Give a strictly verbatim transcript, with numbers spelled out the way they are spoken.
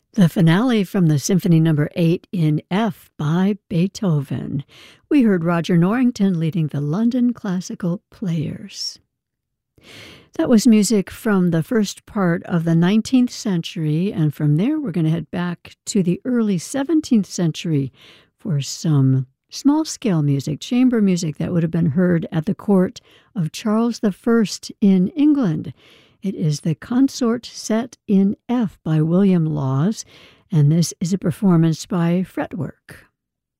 The finale from the Symphony Number eight in F by Beethoven. We heard Roger Norrington leading the London Classical Players. That was music from the first part of the nineteenth century, and from there we're going to head back to the early seventeenth century for some small-scale music, chamber music that would have been heard at the court of Charles the First in England. It is the Consort Set in F by William Laws, and this is a performance by Fretwork.